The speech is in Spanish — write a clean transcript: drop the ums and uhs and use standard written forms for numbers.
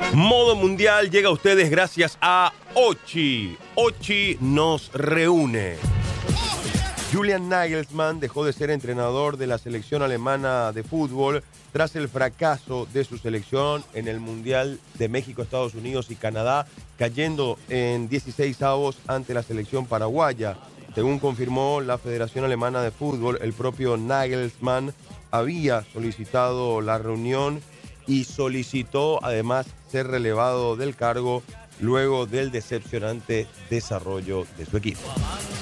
Modo Mundial llega a ustedes gracias a Ochi. Ochi nos reúne. Julian Nagelsmann dejó de ser entrenador de la selección alemana de fútbol tras el fracaso de su selección en el Mundial de México, Estados Unidos y Canadá, cayendo en 16avos ante la selección paraguaya. Según confirmó la Federación Alemana de Fútbol, el propio Nagelsmann había solicitado la reunión y solicitó además ser relevado del cargo luego del decepcionante desarrollo de su equipo.